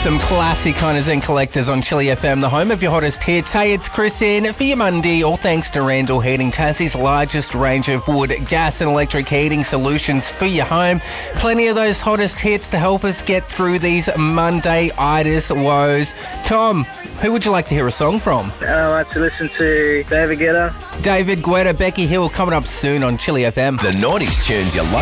Some classic Hunters and Collectors on Chili FM, the home of your hottest hits. Hey, it's Chris in for your Monday, all thanks to Randall Heating, Tassie's largest range of wood, gas and electric heating solutions for your home. Plenty of those hottest hits to help us get through these Monday-itis woes. Tom, who would you like to hear a song from? I like to listen to David Guetta. David Guetta, Becky Hill, coming up soon on Chili FM. The 90s tunes you love.